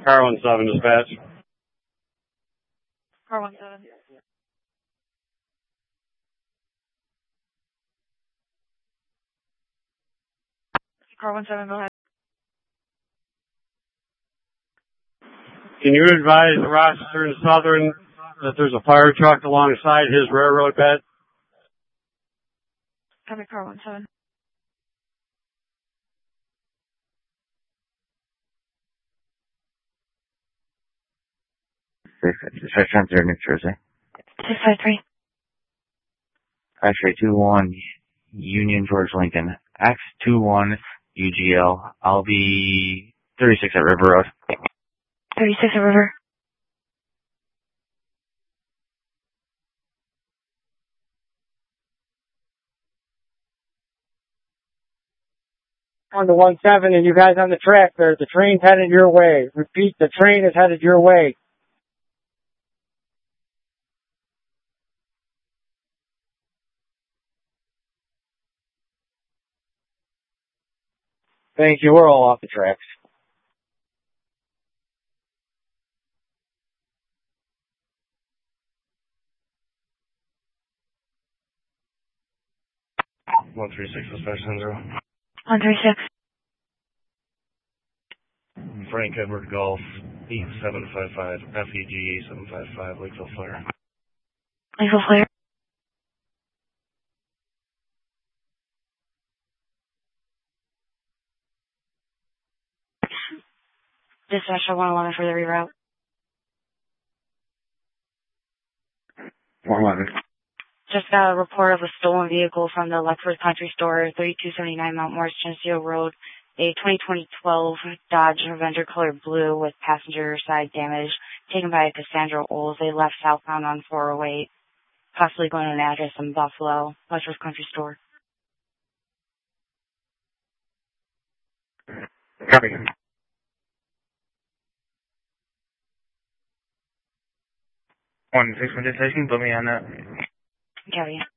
Car 17 dispatch. Car 17. Car 17, go ahead. Can you advise Rochester and Southern that there's a fire truck alongside his railroad bed? Copy, Car 17. Dispatch Center, New Jersey. 653. X-ray 21, Union George Lincoln. X21 UGL. I'll be 36 at River Road. 36 at River. On the 17 and you guys on the track there, the train's headed your way. Repeat, the train is headed your way. Thank you, we're all off the tracks. One 36 dispatch 10-0. 136. Frank Edward Golf 8755 FEG 8755 Lakeville Flare. Lakeville Flare. Dispatch 111 for the reroute. 111. Just got a report of a stolen vehicle from the Lexford Country Store, 3279 Mount Morris, Geneseo Road. A 2012 Dodge Avenger colored blue with passenger side damage taken by Cassandra Oles. They left southbound on 408, possibly going to an address in Buffalo, Lexford Country Store. Copy. 161 station, put me on that. Copy.